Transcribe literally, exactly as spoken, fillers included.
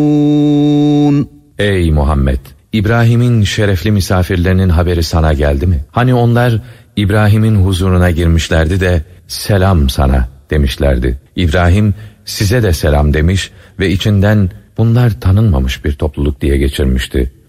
Ey Muhammed! İbrahim'in şerefli misafirlerinin haberi sana geldi mi? Hani onlar İbrahim'in huzuruna girmişlerdi de selam sana demişlerdi. İbrahim size de selam demiş ve içinden bunlar tanınmamış bir topluluk diye geçirmişti.